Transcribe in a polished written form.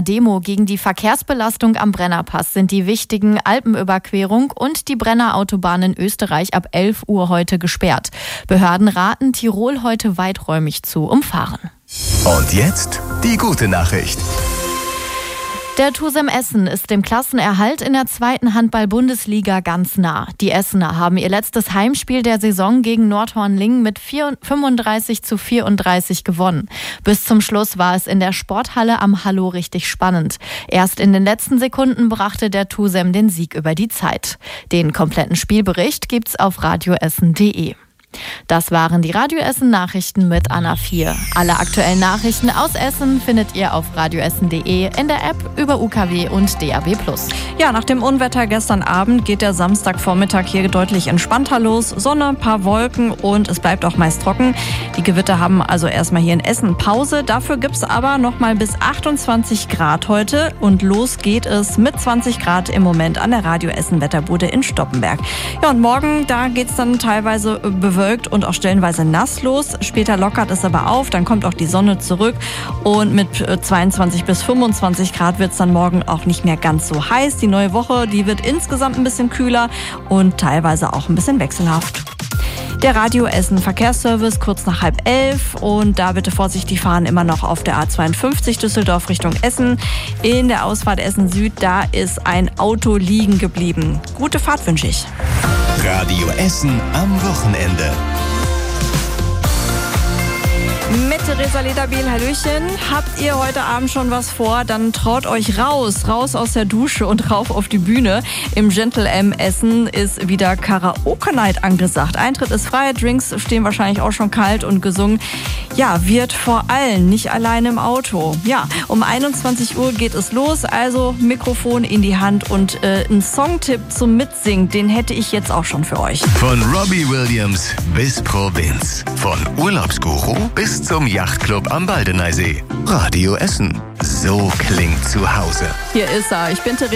Demo gegen die Verkehrsbelastung am Brennerpass sind die wichtigen Alpenüberquerung und die Brennerautobahn in Österreich ab 11 Uhr heute gesperrt. Behörden raten Tirol heute weiträumig zu umfahren. Und jetzt die gute Nachricht. Der TuSem Essen ist dem Klassenerhalt in der 2. Handball-Bundesliga ganz nah. Die Essener haben ihr letztes Heimspiel der Saison gegen Nordhorn-Lingen mit 35:34 gewonnen. Bis zum Schluss war es in der Sporthalle am Hallo richtig spannend. Erst in den letzten Sekunden brachte der TuSem den Sieg über die Zeit. Den kompletten Spielbericht gibt's auf radioessen.de. Das waren die Radio Essen Nachrichten mit Anna 4. Alle aktuellen Nachrichten aus Essen findet ihr auf radioessen.de, in der App, über UKW und DAB+. Ja, nach dem Unwetter gestern Abend geht der Samstagvormittag hier deutlich entspannter los. Sonne, ein paar Wolken und es bleibt auch meist trocken. Die Gewitter haben also erstmal hier in Essen Pause. Dafür gibt's aber noch mal bis 28 Grad heute und los geht es mit 20 Grad im Moment an der Radio Essen Wetterbude in Stoppenberg. Ja, und morgen, da geht's dann teilweise bewölkt und auch stellenweise nass los. Später lockert es aber auf, dann kommt auch die Sonne zurück und mit 22 bis 25 Grad wird es dann morgen auch nicht mehr ganz so heiß. Die neue Woche, die wird insgesamt ein bisschen kühler und teilweise auch ein bisschen wechselhaft. Der Radio Essen Verkehrsservice kurz nach 10:30 und da bitte vorsichtig fahren, immer noch auf der A52 Düsseldorf Richtung Essen. In der Ausfahrt Essen Süd, da ist ein Auto liegen geblieben. Gute Fahrt wünsche ich. Radio Essen am Wochenende. Mit Theresa Lederbiel, hallöchen. Habt ihr heute Abend schon was vor? Dann traut euch raus aus der Dusche und rauf auf die Bühne. Im Gentle M Essen ist wieder Karaoke Night angesagt. Eintritt ist frei, Drinks stehen wahrscheinlich auch schon kalt und gesungen. Ja, wird vor allem, nicht alleine im Auto. Ja, um 21 Uhr geht es los, also Mikrofon in die Hand und ein Songtipp zum Mitsingen, den hätte ich jetzt auch schon für euch. Von Robbie Williams bis Provinz. Von Urlaubsguru bis zum Yachtclub am Baldeneysee. Radio Essen. So klingt zu Hause. Hier ist er. Ich bin Theresa.